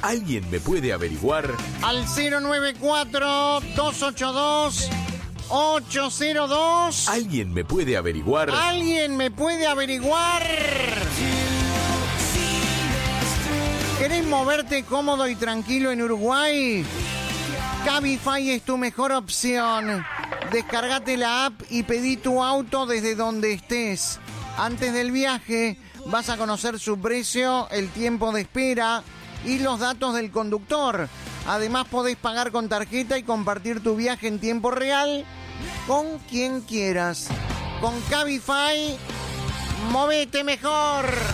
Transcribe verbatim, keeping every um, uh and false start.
¿Alguien me puede averiguar? Al cero nueve cuatro, dos ocho dos, ocho cero dos. ¿Alguien me puede averiguar? ¿Alguien me puede averiguar? ¿Querés moverte cómodo y tranquilo en Uruguay? Cabify es tu mejor opción. Descargate la app y pedí tu auto desde donde estés. Antes del viaje vas a conocer su precio, el tiempo de espera y los datos del conductor. Además podés pagar con tarjeta y compartir tu viaje en tiempo real con quien quieras. Con Cabify, movete mejor.